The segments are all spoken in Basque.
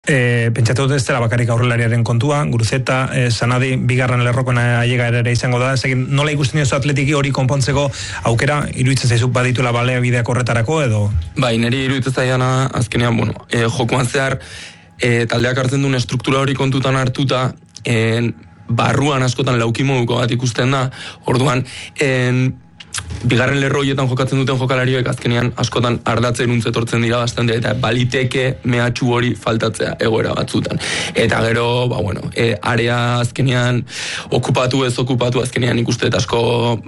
Pentsatu dut ez dela bakarrik aurrelariaren kontua, Guruzeta, Sanadi, bigarren lerrokon ailega ere izango da, zegin nola ikusten diozu atletiki hori konpontzeko aukera, iruditzen zaizu baditula baliabideak horretarako edo? Bai, niri iruditzen zaidana azkenean, jokoan zehar, taldeak hartzen duen struktura hori kontutan hartuta, barruan askotan laukimoduko bat ikusten da, orduan, bigarren lerro horietan jokatzen duten jokalariek azkenean askotan ardatze eruntzetortzen dira bastante, eta baliteke mehatxu hori faltatzea egoera batzutan. Eta gero, area azkenean okupatu ez okupatu azkenean ikuste eta asko,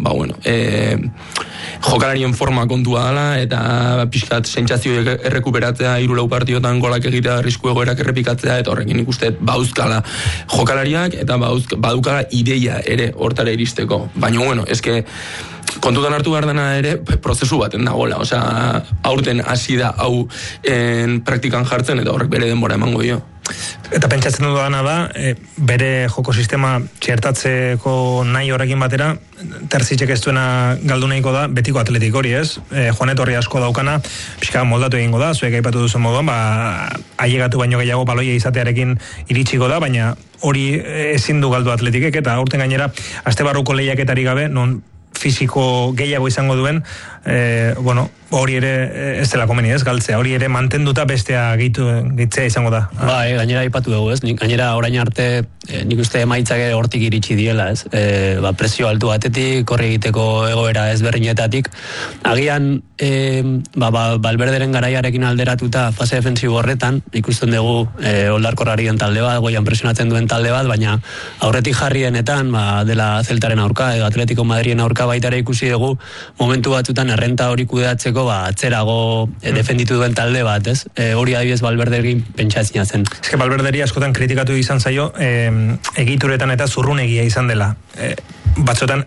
jokalarien forma kontua dela, eta pixkat sentsazioek errekuperatzea 3-4 partiotan golak egitea arrisku egoerak errepikatzea, eta horrekin ikuste bauzkala jokalariak, eta badukala ideia ere hortara iristeko. Baina, eske kontutan hartu behar dena ere prozesu baten dagoela, aurten hasi da hau praktikan jartzen eta horrek bere denbora emango dio. Eta pentsatzen dudana da, bere joko sistema txertatzeko nahi horrekin batera, Terzitzek ez duena galduneiko da, betiko atletik hori ez, Juanet horri asko daukana, pixka moldatu egingo da, zuek aipatu duzu moduan, ailegatu baino gehiago baloia izatearekin iritsiko da, baina hori ezin du galdu atletikek, eta aurten gainera, aste barruko lehiaketari gabe, non fisiko gehiago izango duen, hori ere ez dela komeni ez, galtzea, hori ere mantenduta bestea gehitzea izango da. Gainera aipatu dugu ez, gainera orain arte nik uste emaitzak hortik iritsi diela ez, presio altu batetik, korri egiteko egoera ezberdinetatik, agian Valverderen garaiarekin alderatuta fase defensibo horretan, ikusten dugu oldarkorrari den talde bat, goian presionatzen duen talde bat, baina aurretik jarrienetan, dela Zeltaren aurka, edo Atletico Madriden aurka baita ere ikusi dugu, momentu batzutan errenta hori kudeatzeko atzerago defenditu duen talde bat, ez? Hori adibidez Valverderekin pentsatzea zen. Eske Valverderi askotan kritikatu izan zaio, egituretan eta zurrunegia izan dela. Batzotan,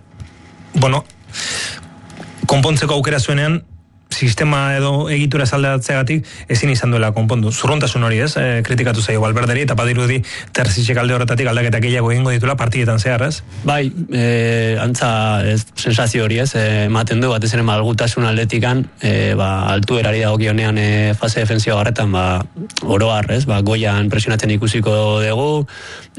konpontzeko aukera zuenean, sistema edo egitura zaldatzeagatik ezin izan duela konpondu. Zurruntasun hori ez, kritikatu zaio Valverderi, eta badirudi Terzitzek alde horretatik aldaketak gehiago egingo ditula partietan zehar, ez? Bai, antza sensazio hori ez, ematen du, batez ere malgutasun aldetikan, altuerari dagokionean fase defensibo horretan, oroar, ez, goian presionatzen ikusiko dugu,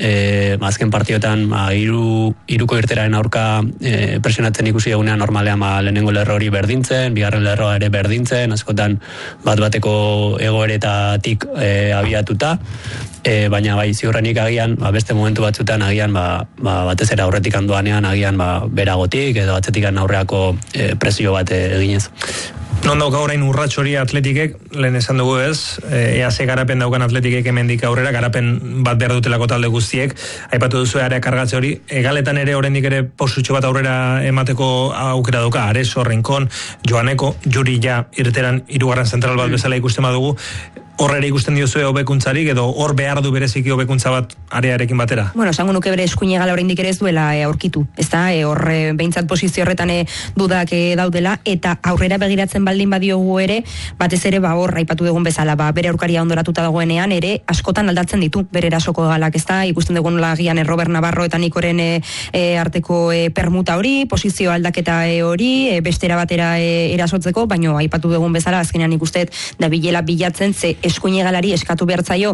azken partiotan, hiruko irteraren aurka presionatzen ikusi dugunean normalean lehenengo lerro hori berdintzen, bigarren lerroa ere berdintzen, askotan bateko egoeretatik abiatuta, baina ziurrenik agian, beste momentu batzutan agian, batez ere aurretik handuanean agian, beragotik edo atzetik aurreako presio bat eginez. Non dauka orain urrats hori atletikek, lehen esan dugu ez, EAC garapen daukan atletikek hemendik aurrera, garapen bat behar dutelako talde guztiek, aipatu duzu area kargatze hori, egaletan ere oraindik ere posutxo bat aurrera emateko aukera dauka, Areso, Rincon, Joaneko, Juri ja irteran 3. zentral bat bezala ikusten badugu, horrera ikusten diozue hobekuntzarik edo hor behar du bereziki hobekuntza bat arearekin batera? Esango nuke bere eskuinegala oraindik ere ez duela aurkitu, ezta? Hor behintzat posizio horretan dudak daudela, eta aurrera begiratzen baldin badiogu ere, batez ere hor aipatu dugun bezala, bere aurkaria ondoratuta dagoenean ere askotan aldatzen ditu bere erasoko galak, ezta? Ikusten dugun lagian Robert Navarro eta Nikoren arteko permuta hori, posizio aldaketa hori, bestera batera erasotzeko, baino aipatu dugun bezala azkenean ikustet da bilela bilatzen ze eskuinegalari eskatu behartzaio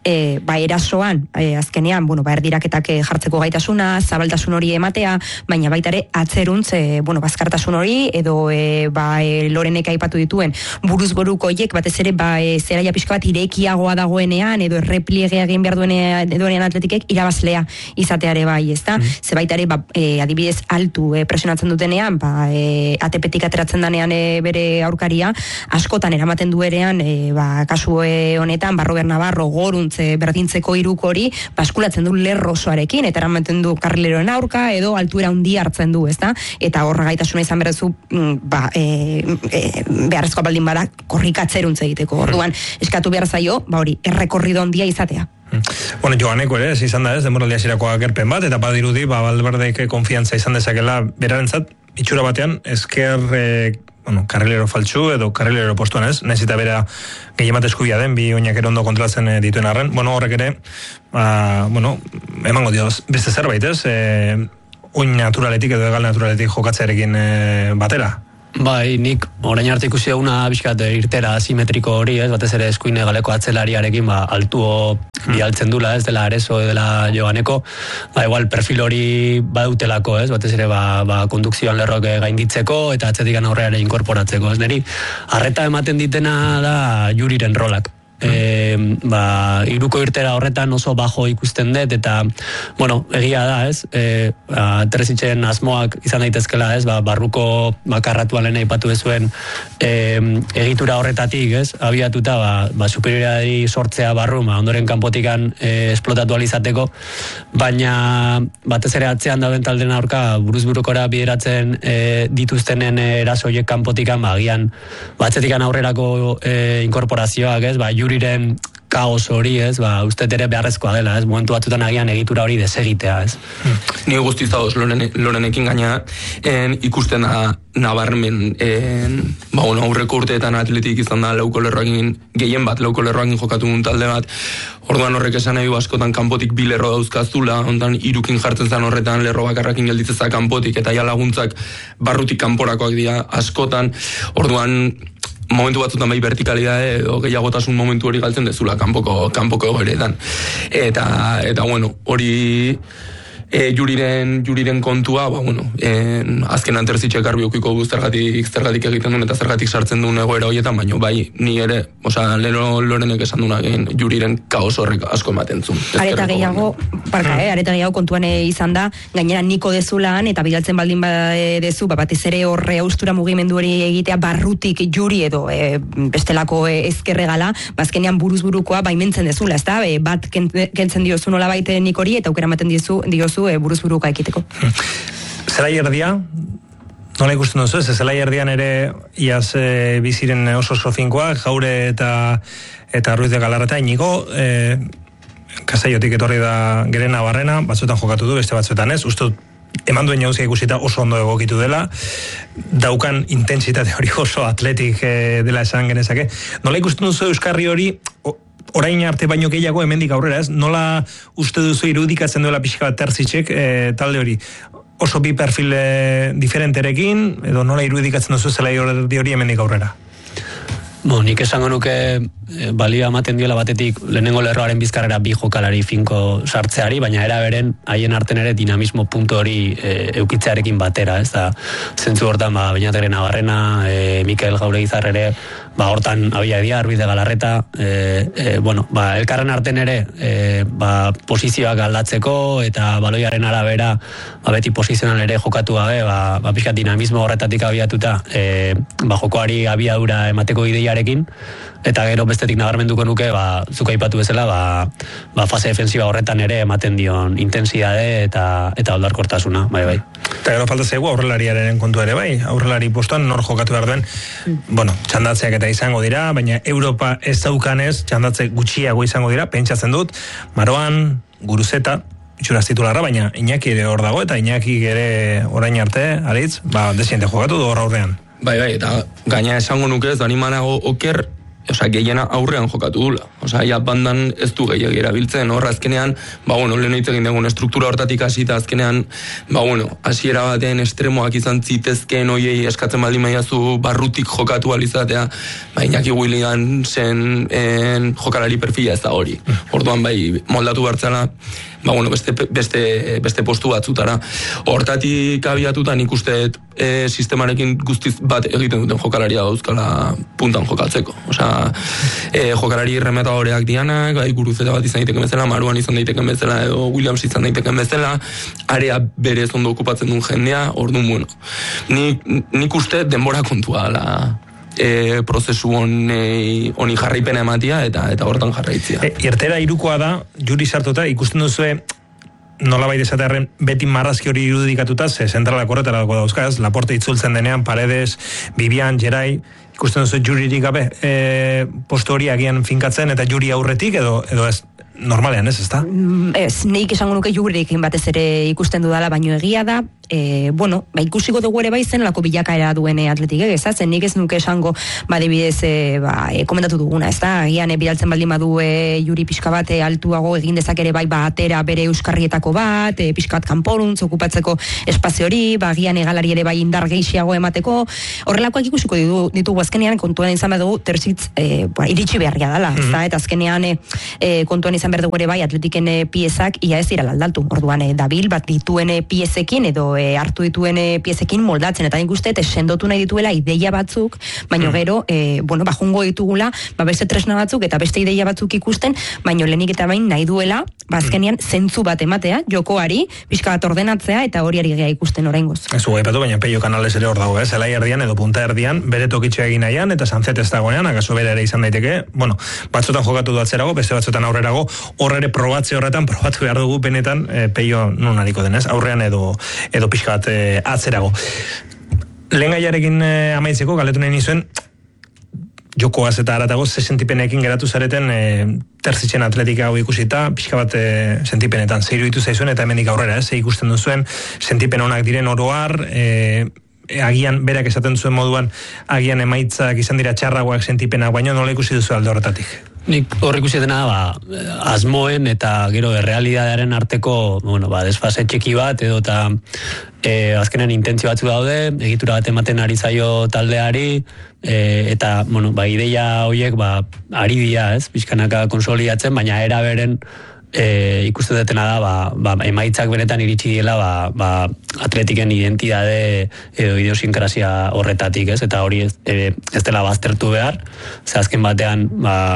erasoan, azkenean, erdiraketak jartzeko gaitasuna, zabaltasun hori ematea, baina baita ere atzeruntz, bazkartasun hori, edo Lorenek aipatu dituen buruzboruko hiek, batez ere zeraia pixka bat irekiagoa dagoenean, edo errepliegea egin behar duenean atletikek irabazlea izateare bai, ezta? Ze baita ere, adibidez altu presionatzen dutenean, ATP-tik ateratzen danean bere aurkaria, askotan eramaten duenean, kasu honetan, Robert Navarro goruntz berdintzeko hiruko hori, baskulatzen du lerrosoarekin, eta eramaten du karrileroen aurka, edo altuera handi hartzen du, ezta? Eta horra gaitasuna izan berrezu, beharrezkoa baldin bada, korrikatzeruntz egiteko. Orduan, eskatu behar zaio, hori, errekorrido handia izatea. Joaneko ere, ez izan da ez, demoraldia zirako agerpen bat, eta badirudi, Valverdek konfiantza izan dezakela berarentzat, itxura batean, esker karrilero faltsu edo karrilero postuan ez, nezita bera gehiemat eskubia den, bi oinak ere ondo kontrolatzen dituen arren, horrek ere, emango dio beste zerbait ez, oin naturaletik edo egal naturaletik jokatzearekin batera. Bai, nik orain arte ikusi eguna bizkat irtera asimetriko hori, ez, batez ere eskuine galeko atzelariarekin, altuo bialtzen dula, ez, dela Areso, dela Joaneko, igual perfil hori badutelako, ez, batez ere, kondukzioan lerrok gainditzeko, eta atzetikan aurreare inkorporatzeko, ez, niri, arreta ematen ditena da Juriren rolak. Iruko irtera horretan oso bajo ikusten dut, eta, egia da, ez, Teresitzen asmoak izan daitezkela, ez, barruko karratuan lehen aipatu bezuen egitura horretatik, ez, abiatuta, superioriadari sortzea barru, ondoren kanpotikan esplotatu alizateko, baina batez ere atzean dauden talden aurka buruzburukora bideratzen dituztenen erasoiek kanpotikan, agian, batzetikan aurrerako inkorporazioak, ez, Juriren kaos hori, ez, uste ere beharrezkoa dela, ez, momentu batzutan agian egitura hori desegitea, ez. Ni guztiz dauz Lorenekin gaina ikusten da nabarmen aurreko urteetan atletik izan da lauko lerroakin, gehien bat lauko lerroakin jokatu duen talde bat, orduan horrek esan nahi askotan kanpotik bi lerro dauzkazula, ondan irukin jartzen zen horretan lerro bakarrakin gelditzeza kanpotik, eta ja laguntzak barrutik kanporakoak dira askotan, orduan momentu batzutan bai vertikalidade edo gehiagotasun momentu hori galtzen dezula kanpoko egoeretan. Eta hori Juriren kontua, azkenan Terzitzek garbi ukiko du zergatik egiten duen eta zergatik sartzen duen egoera horietan, baina bai, ni ere, lero Lorenek esan duna Juriren kaos horrek asko ematen zuen. Areta gehiago kontuan izan da, gainera niko dezulaan, eta bidaltzen baldin badezu, batez ere horre austura mugimendu hori egitea barrutik Juri edo bestelako ezkerregala, bazkenean buruzburukoa baimentzen dezula, ez da? Bat kentzen diozu nola baite nik hori, eta aukera ematen diozu buruzburuka ekiteko. Zelai erdia, nola ikusten duzu, zelai erdian ere iaz biziren oso finkoak, Jaure eta Ruiz de Galarreta, Inigo, Kasaiotik etorri da Gerena Barrena, batzuetan jokatu du, beste batzuetan ez, uste eman duen jauzia ikusita oso ondo egokitu dela, daukan intentsitate hori oso atletik dela esan genezake. Nola ikusten duzu Euskarri hori, orain arte baino gehiago hemendik aurrera, ez? Nola uste duzu irudikatzen duela pixka bat Terzitzek talde hori? Oso bi perfil diferenterekin, edo nola irudikatzen duzu zelai hori hemendik aurrera? Nik esango nuke balio ematen diola batetik lehenengo lerroaren bizkarrera bi jokalari finko sartzeari, baina era beren haien arten ere dinamismo puntu hori eukitzearekin batera, ez da, zentzu hortan Beñategren Navarrena, Mikel Jauregizar ere, hortan abia edia, Ruiz de Galarreta, elkarren arten ere posizioak aldatzeko eta baloiaren arabera beti posizional ere jokatu gabe, pixkat dinamismo horretatik abiatuta jokoari abiadura emateko ideiarekin, eta gero bestetik nabarmenduko nuke, zuk aipatu bezala, fase defensiba horretan ere ematen dion intensidade eta oldarkortasuna, bai. Eta gero falta zaigu aurrelariaren kontu ere, bai, aurrelari postuan nor jokatu behar duen, txandatzeak eta izango dira, baina Europa ez daukanez, txandatze gutxiago izango dira, pentsatzen dut, Maroan, Guruzeta, itxuraz titularra, baina Iñaki ere hor dago, eta Iñaki ere orain arte, Aritz, desiente jokatu du hor aurrean. Bai, eta gaina esango nuke ez, animanago oker, gehiena aurrean jokatu dula. Bandan ez du gehiagi erabiltzen, horra azkenean, lehen egin dugun estruktura hortatik hasita azkenean, hasiera baten estremoak izan zitezkeen hoiei eskatzen baldin maiazu barrutik jokatu alizatea, Iñaki Willian zen jokalari perfila ez da hori. Orduan moldatu bertzala, beste postu batzutara. Hortatik abiatuta nik uste sistemarekin guztiz bat egiten duten jokalaria dauzkala puntan jokatzeko. Jokalari remetadoreak dianak, Guruzeta bat izan daiteken bezala, Maruan izan daiteken bezala, edo Williams izan daiteken bezala, area berez ondo okupatzen duen jendea, orduan, nik uste denbora kontua dela prozesu honi jarraipena ematia eta hortan jarraitzia. Irtera irukoa da, Juri sartuta, ikusten duzue nolabait esatearren beti marrazki hori irudikatuta, zentralak horretara dauzkaz, Laporte itzultzen denean, Paredes, Vivian, Gerai, ikusten duzu Juririk gabe postu hori agian finkatzen eta Juri aurretik edo ez normalean ez da? Ez, nik esango nuke Jurirekin batez ere ikusten dudala, baino egia da, bueno, ikusiko dugu ere bai zen lako bilakaera duen Atletik, zen nik ez nuke esango, adibidez, komentatu duguna, ez da, agian bidaltzen baldin badu Juri pixka bat altuago egin dezak ere bai atera bere euskarrietako bat, pixka bat kanporuntz okupatzeko espazio hori, agian egalari ere bai indar gehiago emateko, horrelakoak ikusiko ditugu azkenean kontuan izan behar dugu tersitz iritsi beharria dela, eta azkenean kontuan izan behar dugu ere bai Atletiken piezak ia ez dira aldatu, orduan dabil bat dituen piezekin edo hartu dituen piezekin moldatzen, eta nik uste sendotu nahi dituela ideia batzuk, baino gero bueno, jungo ditugula, beste tresna batzuk eta beste ideia batzuk ikusten, baino lehenik eta bain nahi duela, azkenean zentzu bat ematea, jokoari, pixka bat ordenatzea eta hori ari gea ikusten oraingoz. Ez gaipatu, baina Peio Canales ere hor dago, zelai erdian edo punta erdian, bere tokitxea egin nahian, eta Sanzet ez dagoenean, akaso bere ere izan daiteke, bueno, batzutan jokatu du atzerago, beste batzutan aurrerago, horre probatze horretan, probatu behar dugu benetan, Peio non hariko denez, aurrean edo pixka bat atzerago. Lehen gaiarekin amaitzeko, galetu nahi nizuen, jokoaz eta aratago, ze sentipenekin geratu zareten terzitzen Atletika hau ikusita, pixka bat sentipenetan, ze iruditu zaizuen eta hemendik aurrera, ze ikusten duzuen, sentipen onak diren oroar, agian berak esaten zuen moduan, agian emaitzak izan dira txarragoak sentipenak, baina nola ikusi duzu alde horretatik? Nik hor ikusi dena, asmoen eta gero errealidadearen arteko, bueno, desfase txiki bat, edo eta azkenen intentzio batzu daude, egitura bat ematen ari zaio taldeari, eta, bueno, ideia horiek, ari dira, pixkanaka konsolidatzen, baina era beren, ikusten detena da, emaitzak benetan iritsi diela, Atletiken identidade edo idiosinkrazia horretatik, eta hori ez dela baztertu behar, ze azken batean,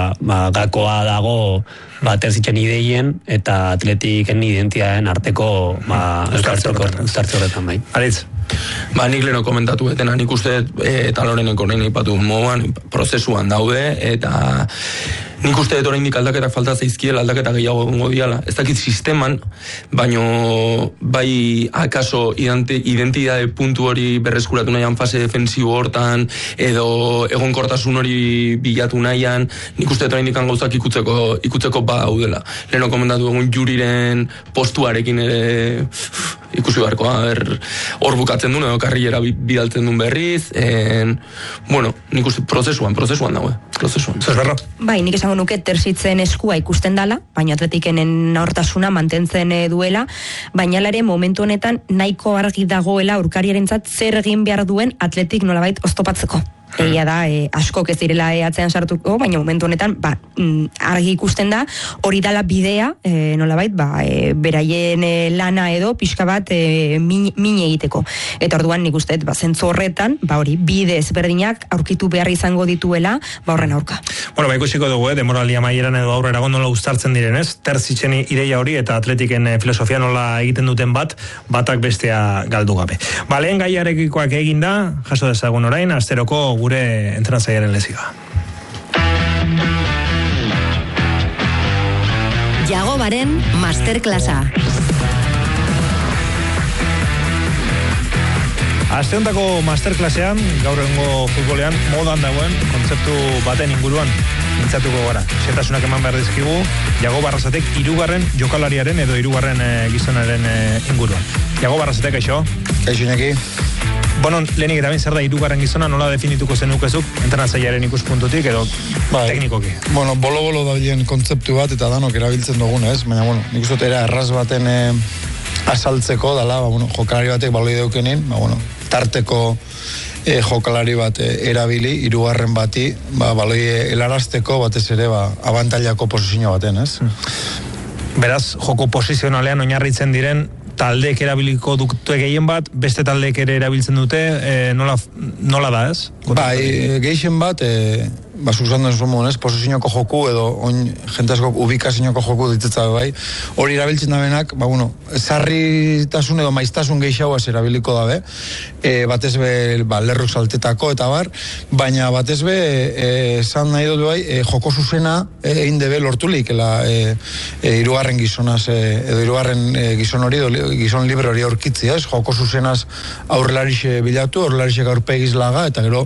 gakoa dago, terzitzen ideien, eta Atletiken identidaden arteko, uztartze horretan bai. Aritz? Nik leno komentatu betena, nik uste eta Loreneko nahi patu moduan, prozesuan daude, eta nik uste oraindik aldaketak falta zaizkiela, aldaketa gehiago egongo diala. Ez dakit sisteman, baino bai akaso identidade puntu hori berreskuratu nahian fase defensibo hortan, edo egonkortasun hori bilatu nahian, nik uste oraindik gauzak ikutzeko daudela. Leno komentatu egun Juriren postuarekin ere ikusi beharko, hor bukatzen duen, edo karriera bidaltzen duen berriz, bueno, nik uste prozesuan dago, prozesuan. Zosberro? Bai, nik esango nuke terzitzen eskua ikusten dala, baina Atletikenen hortasuna mantentzen duela, baina ere momentu honetan nahiko argi dagoela aurkariarentzat zer egin behar duen Atletik nolabait oztopatzeko. Egia da, askok ez direla atzean sartuko, baina momentu honetan, argi ikusten da, hori dala bidea, nolabait, beraien lana edo, pixka bat, mine egiteko. Eta orduan nik uste, zentzu horretan, hori, bide ezberdinak aurkitu behar izango dituela, horren aurka. Bueno, ikusiko dugu, demoralia maieran edo aurrerago nola uztartzen direnez, terzitzen ideia hori eta Atletiken filosofia nola egiten duten batak bestea galdu gabe. Lehen gaiarekikoak eginda, jaso dezagun orain, asteroko gure entrenatzailearen leziga. Jagobaren masterklasa. Asteontako masterklasean, gaur egungo futbolean, modan dagoen, kontzeptu baten inguruan mintzatuko gara. Setasunak eman behar dizkigu, Jagoba Arrasatek 3. jokalariaren edo 3. gizonaren inguruan. Jagoba Arrasatek, kaixo? Kaixo neki. Bueno, lehenik eta bain zer da 3. gizona, nola definituko zenukezuk, entrenatzailearen ikuspuntutik edo teknikoki? Bueno, bolo-bolo dauden kontzeptu bat eta danok erabiltzen dugun, ez? Baina, bueno, nik uste era erraz baten asaltzeko dala, jokalari batek baloi deukenin, tarteko jokalari bat erabili, 3. bati, baloi helarazteko batez ere, abantailako posizio baten, ez? Beraz, joko posizionalean oinarritzen diren taldeek erabiliko dute gehien bat, beste taldeek ere erabiltzen dute, nola da, ez? Gehien bat, zuzandu ez, posizioko joku edo jentazko ubikazinoko joku ditetza bai, hori erabiltzen da benak, zarritasun edo maiztasun gehiagoaz erabiliko dabe, batez be, lerruk saltetako eta bar, baina batez be, esan nahi dut bai, joko zuzena egin debe lortulik, 3. gizonaz, edo 3. gizon hori, gizon libre hori aurkitzi, ez? Joko zuzenaz aurrelarixe bilatu, aurrelarixe gaurpegiz laga, eta gero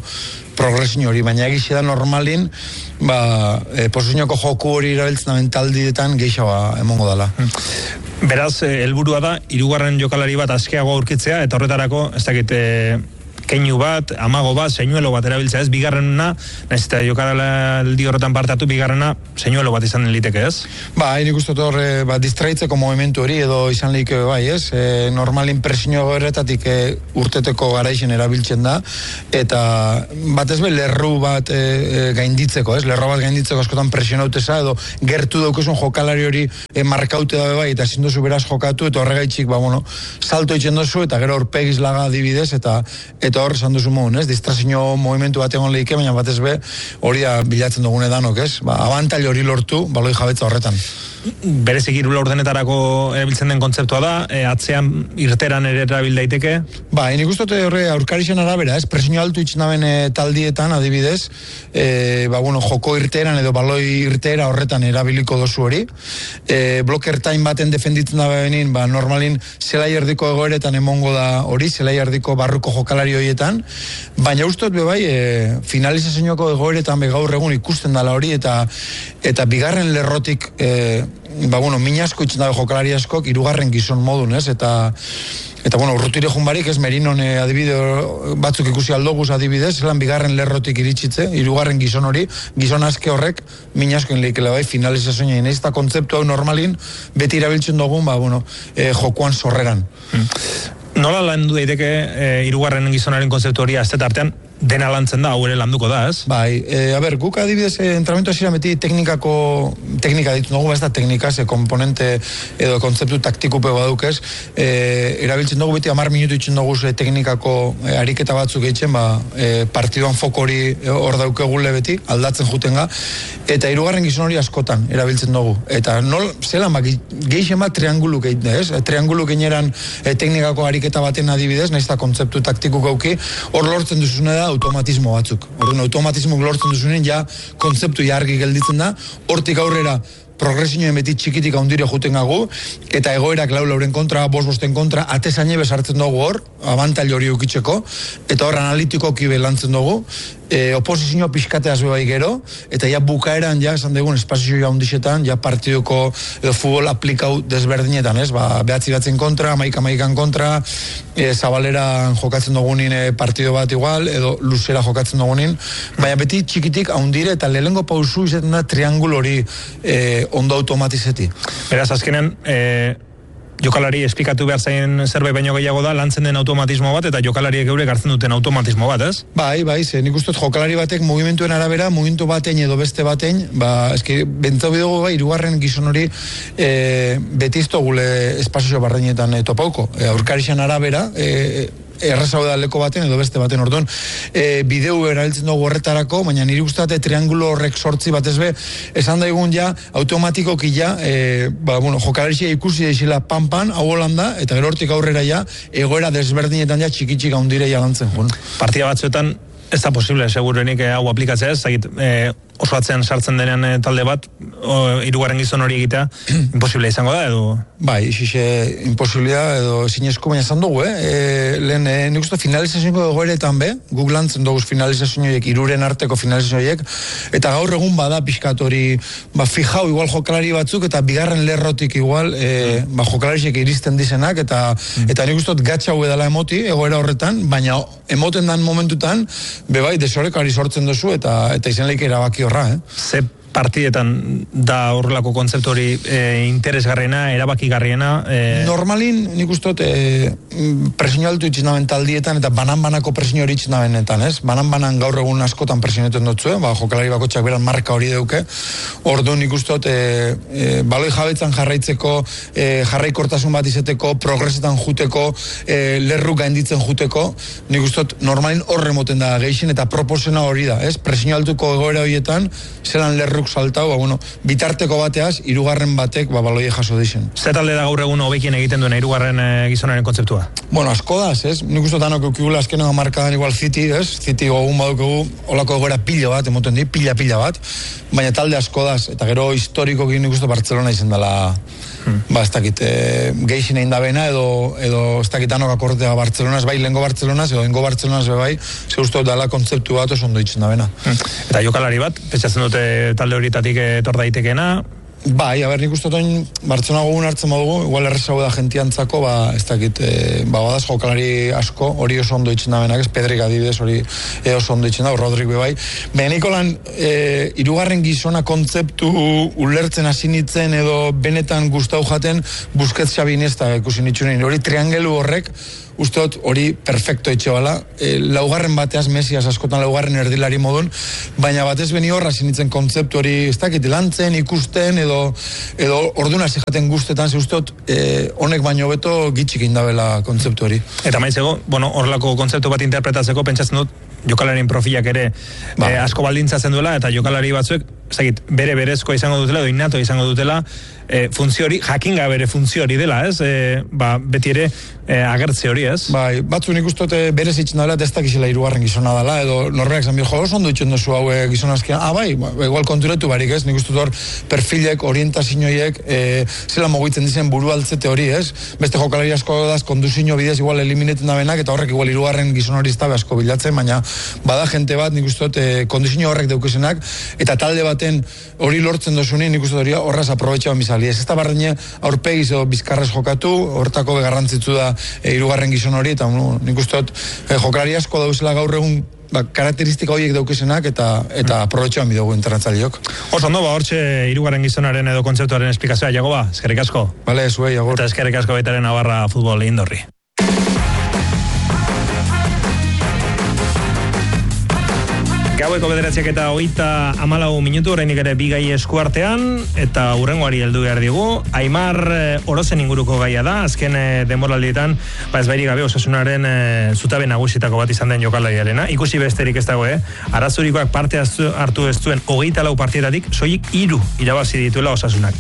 progresio hori, baina egixe da normalin, posizionoko joku hori erabiltzen da taldietan gehiagoa emongo dela. Beraz, helburua da, 3. jokalari bat askeago aurkitzea, eta horretarako, ez dakit, keinu bat, amago bat, señuelo bat erabiltzea, ez? Bigarrena, nahiz eta jokalaldi horretan partatu, bigarrena, señuelo bat izan liteke, ez? Nik uste hor, distraitzeko movimentu hori, edo izan lehike bai, ez? Normalin presio horretatik urteteko garaixen erabiltzen da, eta batez be, lerru bat gainditzeko, ez? Lerro bat gainditzeko askotan presionauteza, edo gertu daukezun jokalari hori markaute da bai, eta ezin duzu beraz jokatu, eta horregaitxik, salto itxen dozu, eta gero horpegiz laga adibidez, eta hor esan duzu mogun, ez? Distrazio movimentu bat egon lehike, baina batez be, hori da bilatzen dugune danok, ez? Abantail hori lortu, baloi jabetza horretan. Berezik 3 laurdenetarako erabiltzen den kontzeptua da, atzean irteran ere erabil daiteke? Nik uste horre aurkarixen arabera, ez? Presio altu itxinaben taldietan, adibidez, joko irteran edo baloi irtera horretan erabiliko dozu hori. Blocker time baten defenditzen da benin, normalin zelai erdiko egoeretan emongo da hori, zelai erdiko barruko jokalari horietan, baina uste dut bai, finalizazioako egoeretan gaur egun ikusten dala hori, eta bigarren lerrotik min asko itxen dabe jokalari askok 3. gizon modun, ez? Eta urrutire junbarik, ez, Merinon adibide batzuk ikusi aldoguz adibidez, zelan bigarren lerrotik iritsitze, 3. gizon hori, gizon aske horrek, min asko inleikele bai, finalizazioa egin, ez da kontzeptu hau normalin, beti irabiltzen dugun, jokuan sorreran. Nola landu daiteke 3. gizonaren kontzeptu hori azte tartean, dena lantzen da, hau ere landuko da, ez? Guk adibidez, entrenamentu hasiera beti teknika ditu dugu, ez da teknika, komponente edo kontzeptu taktikupe badukez, erabiltzen dugu beti 10 minutu itxen dugu teknikako ariketa batzuk eitzen, partiduan foko hori hor daukegule beti, aldatzen jutenga, eta 3. gizon hori askotan erabiltzen dugu. Eta zelan, gehixen bat trianguluk egiten, ez? Trianguluk ineran teknikako ariketa baten adibidez, nahiz da kontzeptu taktikuk auki, hor lortzen duzune da automatismo batzuk. Orduan, automatismo lortzen duzunen, kontzeptu jargi gelditzen da, hortik aurrera progresioen beti txikitik haundire juten gagu, eta egoerak lauren kontra, bosten kontra, atezaine besartzen dugu hor, abantail hori ukitzeko, eta hor analitikoki belantzen dugu, oposizio pixkateaz bebai gero, eta bukaeran, esan dugun, espazio haundixetan, partiduko edo futbol aplikau desberdinetan, ez? Behatzi batzen kontra, amaikan kontra, zabaleran jokatzen dugunin partido bat igual, edo luzera jokatzen dugunin, baina beti txikitik haundire, eta lehengo pausu izaten da triangul hori ondo automatizeti. Beraz, azkenean, jokalari esplikatu behar zain zerbait baino gehiago da, lantzen den automatismo bat, eta jokalariek eurek hartzen duten automatismo bat, ez? Bai, nik uste jokalari batek mugimentuen arabera, mugimentu batein edo beste batein, eski, bentzau bidugu 3. gizon hori beti izto gule espazio barreinetan topauko. Aurkarixan arabera, errazau da leko baten edo beste baten orduan. Bideu erabiltzen dugu horretarako, baina niri gustate triangulo horrek sortzi batez be, esan daigun automatikoki jokalarixia ikusi daizela pan, hau holanda, eta gero hortik aurrera egoera desberdinetan txikitxik haundire lantzen. Partida batzuetan, ez da posible, segurenik hau aplikatzea ez, oso atzean sartzen denean talde bat, 3. gizon hori egitea, imposible izango da, edo? Bai, imposiblea, edo zinezko, baina zan dugu, lehen, nik uste finalizazioeko egoeretan guk lantzen dugu finalizazioiek, 3 arteko finalizazioiek, eta gaur egun bada pixkat hori, fijau, igual jokalari batzuk, eta bigarren lerrotik igual, jokalariek iristen dizenak, eta nik uste gatsa hau edala emoti, egoera horretan, baina emoten dan momentutan, bebai, desorekari sortzen duzu, eta izen leike erabaki horra, Ze partidetan da horrelako kontzeptu hori interesgarriena, erabakigarriena? Normalin, nik ustot, presio altu itxinaben taldietan, eta banan-banako presio hori itxinabenetan, ez? Banan-banan gaur egun askotan presioneten dutzu, jokalari bakotxak beran marka hori deuke, ordu nik ustot, baloi jabetzan jarraitzeko, jarraikortasun bat izeteko, progresetan juteko, lerru gainditzen juteko, nik ustot, normalin horre moten da geixin, eta proposena hori da, ez? Presio altuko egoera horietan, zelan lerru Aimarruk saltau, bitarteko bateaz, hirugarren batek baloia jaso dixen. Zer talde da gaur egun hobekien egiten duen hirugarren gizonaren kontzeptua? Asko daz, ez? Nik uste danok eukigula azkenengo markadan igual City, ez? City gogun badukegu, olako egoera pila bat, emoten di, pila bat, baina talde asko daz, eta gero historikoki nik uste Barcelona izen dela, ez dakit, geixin egin da bena, edo ez dakit anok akortea Barcelonaz, bai lehengo Barcelonaz, edo ingo Barcelonaz bai, ze uste dela kontzeptu bat oso ondo itzen da bena. Eta jokalari bat, pentsatzen dute talde horietatik etor daitekena? Bai, nik uste dut Bartzelona gogun hartzen badugu, igual errezago da gentiantzako, ez dakit, badaz jokalari asko, hori oso ondo itzen da benak, ez Pedrik adibidez, hori oso ondo itzen da, Rodrik bebai. Beniko lan, hirugarren gizona kontzeptu ulertzen hasi nitzen edo benetan gustau jaten Busquets Xavi Iniesta ikusi nitzunen, hori triangelu horrek, usteot hori perfecto etxe bala, laugarren bateaz Mesias askotan laugarren erdilari modun, baina batez beni horra sinitzen kontzeptu hori, ez dakit, lantzen, ikusten, edo orduna jaten guztetan, ze usteot honek baino beto gitxik indabela kontzeptu hori. Eta maitzeko, horrelako kontzeptu bat interpretatzeko, pentsatzen dut, jokalarien profilak ere asko baldintzatzen duela, eta jokalari batzuek, berezkoa izango dutela, edo innato izango dutela, funtzio hori, jakinga bere funtzio hori dela, ez? Beti ere agertze hori, ez? Bai, batzu nik uste berez itxen dela, ez dakizela hirugarren gizona dela, edo norbeak zan jo, oso ondo itxen duzu hau gizonazkian, igual konturetu barik, ez? Nik uste hor perfilek, orientazioiek, zela mogitzen dizen buru altzete hori, ez? Beste jokalari asko daz, konduzio bidez igual elimineten da benak, eta horrek igual hirugarren gizon hori iztabe asko bilatzen, baina bada jente bat, nik uste konduzio horrek daukesenak, eta talde baten hori lortzen dozunin, nik uste hori horraz aprobetxaban bizali. Ez da bardine aurpegiz edo bizkarrez jokatu, hortako garrantzitsu da hirugarren gizon hori, eta nik uste jokalari asko dauzela gaur egun karakteristika horiek daukesenak eta aprobetxaban bidugu internatzaliok. Oso ondo, hortxe hirugarren gizonaren edo kontzeptuaren esplikazioa, Jagoba, eskerrik asko. Bale, zuei, agur. Eta eskerrik asko baitaren Navarra futbol indorri. Gaueko 9:34 minutu, oraindik ere bi gai eskuartean, eta hurrengoari heldu behar digu. Aimar Orozen inguruko gaia da, azken denboraldietan, ez bairi gabe Osasunaren zutabe nagusitako bat izan den jokalariarena. Ikusi besterik ez dago, Arazurikoak parte hartu ez duen 24 partidatik, soilik 3 irabazi dituela Osasunak.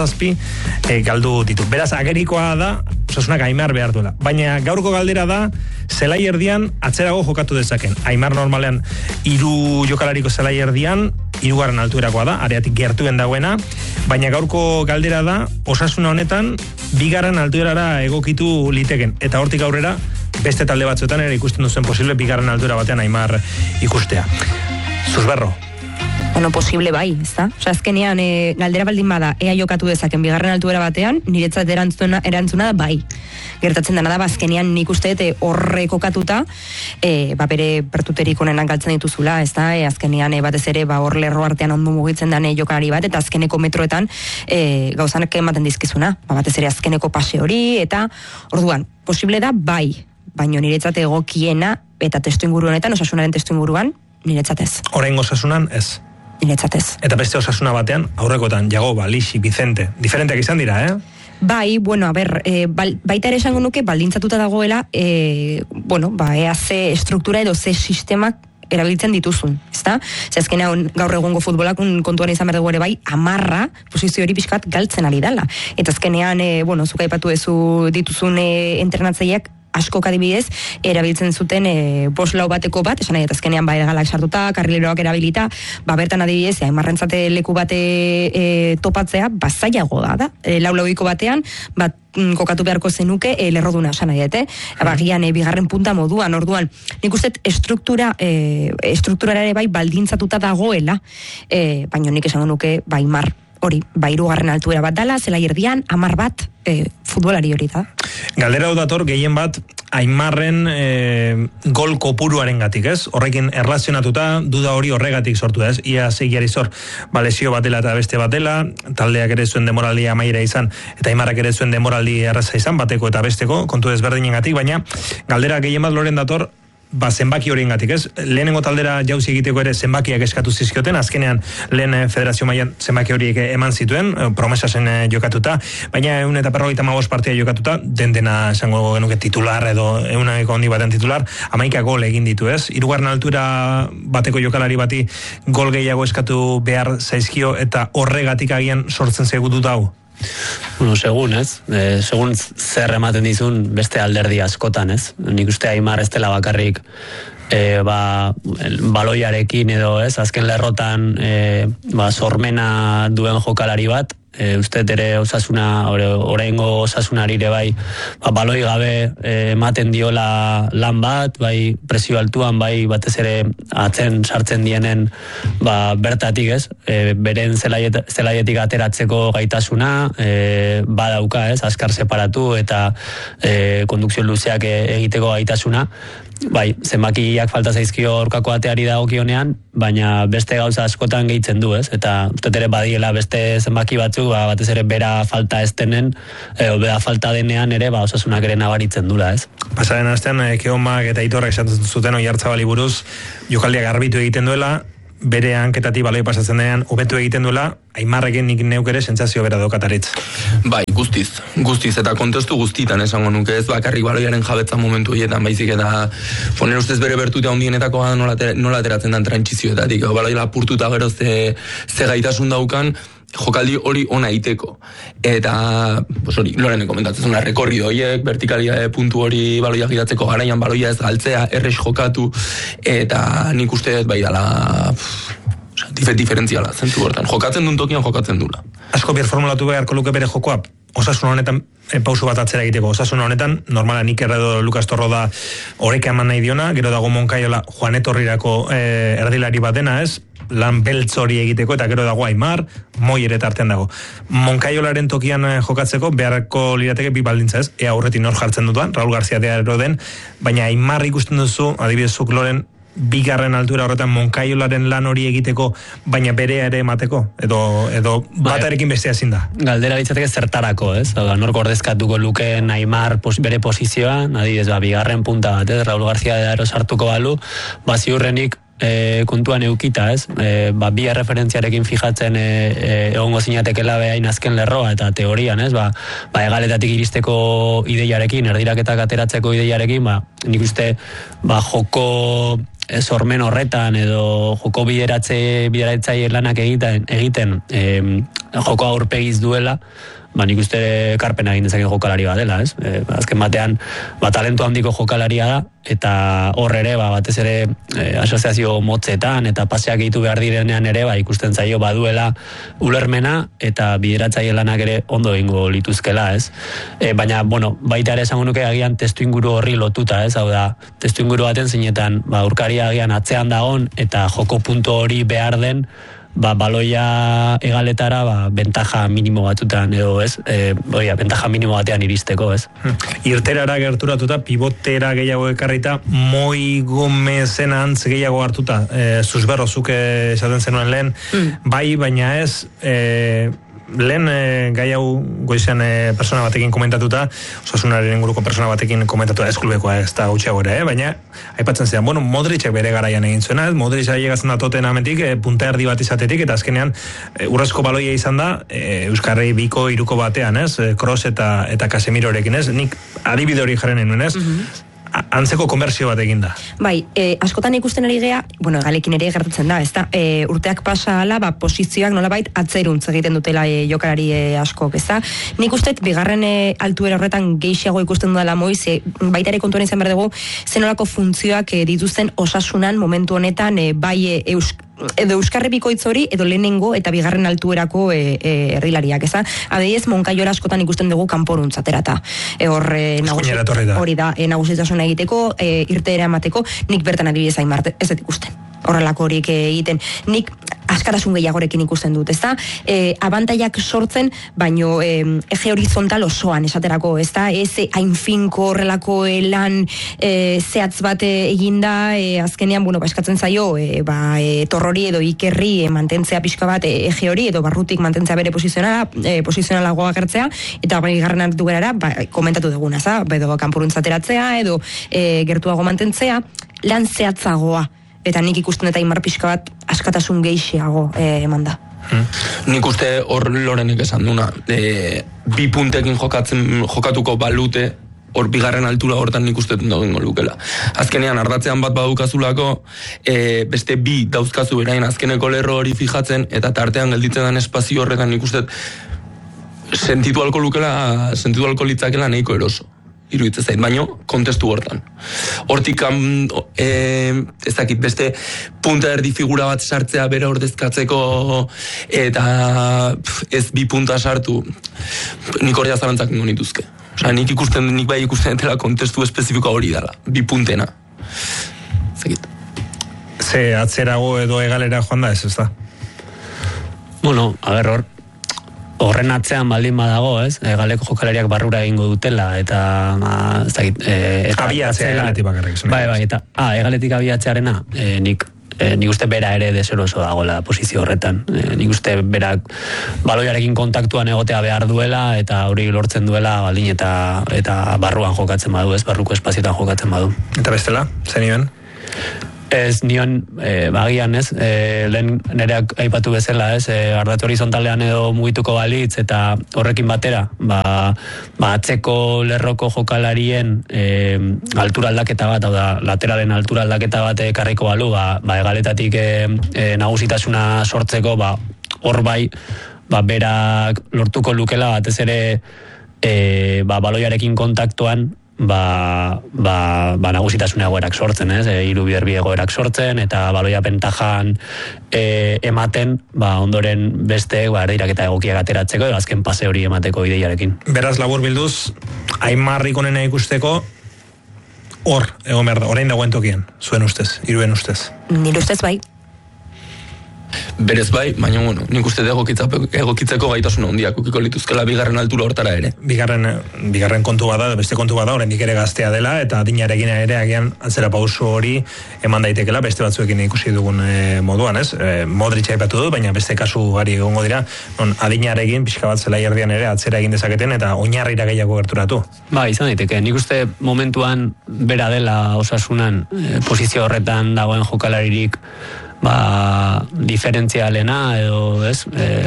17 galdu ditu. Beraz, agerikoa da, Osasunak Aimar behar duela. Baina gaurko galdera da, zelai erdian atzerago jokatu dezaken. Aimar normalean 3 jokalariko zelai erdian, 3. altuerakoa da, areatik gertuen dagoena, baina gaurko galdera da, Osasuna honetan, 2. altuerara egokitu liteken, eta hortik aurrera, beste talde batzuetan ere ikusten duzen posible 2. altuera batean Aimar ikustea. Zuzberro. Posible bai, ez da? Azkenean, galdera baldin bada, ea jokatu dezaken 2. altuera batean, niretzat erantzuna da bai. Gertatzen dena da, azkenean nik uste horre kokatuta, bere bertuterik onenak galtzen dituzula, ez da? Azkenean, batez ere, hor lerro artean ondo mugitzen den jokalari bat, eta azkeneko metroetan gauzanak ematen dizkizuna. Batez ere, azkeneko pase hori, eta orduan, posible da bai, baino niretzat egokiena, eta testu inguru honetan, Osasunaren testu inguruan, niretzat ez. Orain Osasunan ez. Niretzatez. Eta beste Osasuna batean, aurrekotan, Jagoba, Lixi, Vicente, diferenteak izan dira, Bai, baita ere esango nuke, baldintzatuta dagoela, ea ze struktura edo ze sistemak erabiltzen dituzun, ezta? Azkenean gaur egungo futbolak kontuan izan behar dugu ere bai, 10 posizio hori pixkat galtzen ari dela. Eta azkenean, zuk aipatu dituzun entrenatzaileak, asko kadibidez, erabiltzen zuten 5 bateko bat, esan nahi, eta azkenean galak sartuta, karrileroak erabilita, bertan adibidez, Aimarrentzate leku bate topatzea, zailago da, 4-4 batean, kokatu beharko zenuke lerroduna, esan nahi, gian, 2. punta moduan, orduan, nik uste estrukturara ere bai baldintzatuta dagoela, baina nik esango nuke, Aimar hori, 3. altuera bat dala, zelai erdian, 10 bat, futbolari hori da. Galdera hau dator, gehien bat, Aimarren gol kopuruaren gatik, ez? Horrekin erlazionatuta, duda hori horregatik sortu da, ez? Ia zeigiari zor, lesio bat dela eta beste bat dela, taldeak ere zuen demoraldi amaiera izan, eta Aimarrak ere zuen demoraldi erraza izan, bateko eta besteko, kontu desberdinen gatik, baina galdera gehien bat loren dator, zenbaki horiengatik, ez? Lehenengo taldera jauzi egiteko ere zenbakiak eskatu zizkioten, azkenean lehen federazio mailan zenbaki horiek eman zituen, promesasen jokatuta, baina 155 partia jokatuta, dena esango genuke titular edo 100 handi baten titular, 11 gol egin ditu, ez? Hirugarren altura bateko jokalari bati gol gehiago eskatu behar zaizkio eta horregatik agian sortzen zegutu dau. Bueno, segun, ez? Segun zer ematen dizun beste alderdi askotan, ez? Nik uste Aimar ez dela bakarrik baloiarekin edo, ez? Azken lerrotan sormena duen jokalari bat, uste ere Osasuna, oraingo Osasunari ere bai, baloi gabe ematen diola lan bat, bai presio altuan, bai batez ere atzen sartzen dienen bertatik, ez? Beren zelaietik ateratzeko gaitasuna badauka, ez? Azkar separatu eta kondukzio luzeak egiteko gaitasuna. Bai, zenbakiak falta zaizkio aurkako ateari dagokionean, baina beste gauza askotan gehitzen du, ez? Eta uste ere badiela beste zenbaki batzuk, batez ere bera falta ez denen, bera falta denean ere, Osasunak ere nabaritzen dula, ez? Pasaren astean, Keomak eta Aitorrek esaten zuten Oiartzabali buruz, jokaldiak garbitu egiten duela, bere hanketatik baloi pasatzen denean, hobetu egiten duela, Aimarrekin nik neuk ere sentsazio bera daukataritz. Bai, guztiz, eta kontestu guztitan esango nuke, ez bakarrik baloiaren jabetza momentu horietan, baizik eta fonen ustez bere bertutea handienetako nola ateratzen den trantsizioetatik, baloi lapurtuta gero ze gaitasun daukan, jokaldi hori ona iteko. Eta, hori, Lorene komentatzen zuen, rekorrido horiek, vertikalidade puntu hori baloia giratzeko garaian, baloia ez galtzea, errex jokatu, eta nik uste bai dala diferentziala, zentu hortan. Jokatzen duen tokian jokatzen dula. Asko birformulatu beharko luke bere jokoa, Osasuna honetan pausu bat atzera egiteko. Osasuna honetan, normala nik erredo Lukas Torro da oreka eman nahi diona, gero dago Monkaiola Juan Etorrirako erdilari bat dena, ez? Lan beltz hori egiteko, eta gero dago Aimar, Moi ere tartean dago. Monkaiolaren tokian jokatzeko beharko lirateke bi baldintza, ez? Ea aurretik nor jartzen dutuan, Raul García de Aro den, baina Aimar ikusten duzu, adibidezuk Loren, bigarren altura horretan Monkaiolaren lan hori egiteko, baina berea ere emateko, edo batarekin bestea ezin da. Galdera litzateke zertarako, ez? Nork ordezkatuko lukeen Aimar bere posizioan, adibidez, bigarren punta bat, ez? Raul García de Aro sartuko balu, ziurrenik kontuan eukita, ez? Bi referentziarekin fijatzen egongo zinatekela behain azken lerroa eta teorian, ez? Egaletatik iristeko ideiarekin, erdiraketak ateratzeko ideiarekin, nik uste joko sormen horretan edo joko bideratzaile lanak egiten joko aurpegiz duela, nik uste karpena egin dezaken jokalari bat dela, ez? Azken batean, talentu handiko jokalaria da, eta hor ere, batez ere asoziazio motzetan, eta paseak egitu behar direnean ere, ikusten zaio baduela ulermena, eta bideratzaile lanak ere ondo egingo lituzkela, ez? Baina, baita ere esango nuke agian testu inguru horri lotuta, ez? Hau da, testu inguru baten zinetan, urkaria agian atzean dagon, eta joko puntu hori behar den, baloia egaletara bentaja minimo batutan edo, ez? Bentaja minimo batean iristeko, ez? Irterara gerturatuta, pivotera gehiago ekarrita, Moi Gomezen antz gehiago hartuta, Zuzberro, zuke esaten zenuen lehen, bai, baina ez, lehen gai hau goizean persona batekin komentatuta, Osasunaren inguruko persona batekin komentatuta, ez klubekoa ez da gutxiago ere, baina aipatzen zean, Modricek bere garaian egin zuena, Modric ailegazten da Tottenhamentik, punta erdi bat izatetik, eta azkenean urrezko baloia izan da, Euskarri biko iruko batean, ez? Kroos eta Casemirorekin, ez? Nik adibide hori jarren nuen, ez? Antzeko konbertsio bat egin da. Bai, askotan ikusten ari gea, galekin ere gertatzen da, ezta? Urteak pasa ala, posizioak nolabait atzeruntz egiten dutela jokalari askok, ezta? Nik ustet, bigarren altuera horretan gehiago ikusten dudala Moi, baita ere kontuan izan behar dugu, zenolako funtzioak dituzten Osasunan momentu honetan, bai edo Euskarri bikoitz hori, edo lehenengo eta bigarren altuerako erdilariak, eza? Adeiez, Monkaiola askotan ikusten dugu kanporuntzaterata. Hori da, nagusitasun egiteko, irteera emateko, nik bertan adibidez Aimar ez dut ikusten. horrelako horik egiten. Nik askatasun gehiagorekin ikusten dut, ezta? Abantaiak sortzen, baino eje horizontal osoan esaterako, ezta? Ez hain finko horrelako lan zehatz bat eginda, azkenean, eskatzen zaio, torrori edo ikerri mantentzea pixka bat eje hori, edo barrutik mantentzea bere posizionalagoa agertzea, eta bigarren hartu gerara, komentatu duguna, edo kanpuruntzateratzea, edo gertuago mantentzea, lan zehatzagoa. Eta nik ikusten eta Aimar pixka bat askatasun gehiago eman da. Nik uste hor Lorenek esan duna, bi puntekin jokatuko balute, hor bigarren altura hortan nik uste egingo lukela. Azkenean, ardatzean bat badukazulako, beste bi dauzkazu berain azkeneko lerro hori fijatzen, eta tartean gelditzen den espazio horretan nik uste sentitu alko litzakela nahiko eroso. Iruditzen zait, baino, kontestu hortan. Hortik, ez dakit, beste punta erdi figura bat sartzea bera ordezkatzeko eta ez bi punta sartu, nik hori azarantzak ningo nituzke. Osa, nik bai ikusten dela kontestu espezifikoa hori dela, bi puntena. Zekit. Ze atzerago edo egalera joan da ez da? Bueno, hor, horren atzean baldin badago, ez? Galeko jokalariak barrura egingo dutela, eta ez dakit... Abiatzea egaletik bakarrik. Bai, eta egaletik abiatzearena, nik uste bera ere deseroso dagoela posizio horretan. Nik uste berak baloiarekin kontaktuan egotea behar duela, eta hori lortzen duela baldin eta barruan jokatzen badu, ez? Barruko espazioetan jokatzen badu. Eta bestela, zenioen? Ez nion, bagian ez, lehen nereak aipatu bezala ez, ardatu horizontalean edo mugituko balitz eta horrekin batera, atzeko lerroko jokalarien altura aldaketa bat, hau da, lateralen altura aldaketa bat ekarriko balu, egaletatik nagusitasuna sortzeko, hor bai, berak lortuko lukela, batez ere, baloiarekin kontaktuan, nagusitasun egoerak sortzen, ez? Hiru biderbi egoerak sortzen, eta baloia pentajan ematen, ondoren beste, erdiraketa egokiak ateratzeko, edo azken pase hori emateko ideiarekin. Beraz, labur bilduz, Aimarrik onena ikusteko, hor, egon behar da, orain dagoen tokien, zuen ustez, hiruen ustez. Nire ustez bai. Berez bai, baina nik uste egokitzeko gaitasun handiak ukiko lituzkela bigarren altura hortara ere. Bigarren kontu bada, beste kontu bada, oraindik ere gaztea dela, eta adinarekin ere agian atzera pauso hori eman daitekela, beste batzuekin ikusi dugun moduan, ez? Modric aipatu du, baina beste kasu gari egongo dira, adinarekin pixka bat zela erdian ere atzera egin dezaketen, eta oinarrira gehiago gerturatu. Izan daiteke, nik uste momentuan bera dela Osasunan posizio horretan dagoen jokalaririk diferentzialena edo ez,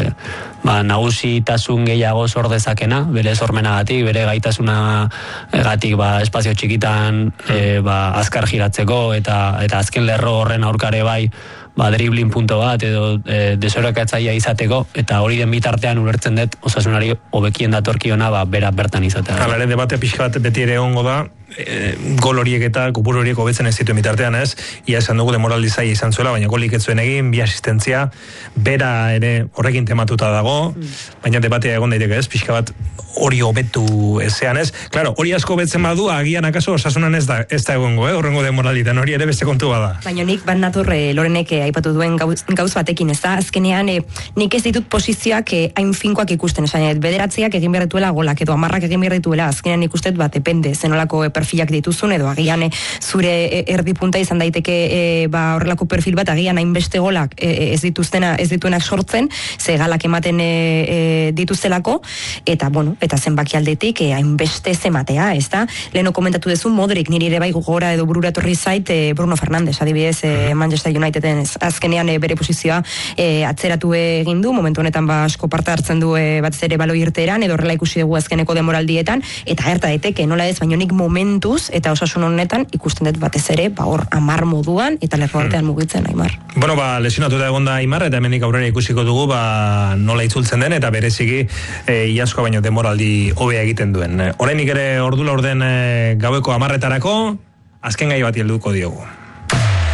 nagusitasun gehiago sor dezakena, bere sormenagatik, bere gaitasunagatik espazio txikitan azkar giratzeko eta azken lerro horren aurkare bai dribbling punto bat edo desorekatzaia izateko, eta hori den bitartean ulertzen dut Osasunari hobekien datorkiona bera bertan izatea. Halare debate pixka bat beti ere egongo da, gol horiek eta kopuru horiek hobetzen ez zituen bitartean, ez? Ia esan dugu demoraldi zaila izan zuela, baina golik ez zuen egin, bi asistentzia, bera ere horrekin tematuta dago, baina debatea egon daiteke, ez? Pixka bat hori hobetu ezean, ez? Claro, hori asko hobetzen badu, agian akaso Osasunan ez da egongo, horrengo demoralitan, hori ere beste kontu bada. Baina nik bat nator Lorenek aipatu duen gauz batekin, ez da? Azkenean, nik ez ditut posizioak hain finkoak ikusten, esan, bederatziak egin behar dituela golak, edo 10 egin behar dituela, azkenean nik uste depende, zenolako perfilak dituzun, edo agian zure erdi punta izan daiteke horrelako perfil bat, agian hainbeste golak ez dituenak sortzen, ze galak ematen dituztelako, eta zenbaki aldetik hainbeste zematea, ez da? Leheno komentatu duzu, Modric, niri ere bai gogora edo burura etorri zait Bruno Fernandes, adibidez Manchester Uniteden azkenean bere posizioa atzeratu egin du, momentu honetan asko parte hartzen du batez ere baloi irteeran, edo horrela ikusi dugu azkeneko demoraldietan, eta gerta daiteke, nola ez, baina nik momentuz, eta Osasun honetan ikusten dut batez ere, hor 10 moduan, eta lerro artean mugitzen Aimar. Bueno, lesionatuta egonda Aimar, eta hemendik aurrera ikusiko dugu, nola itzultzen den, eta bereziki iasko baino demoraldi hobea egiten duen. Orainik ere ordu laurden gaueko 10etarako, azken gai bat helduko diogu.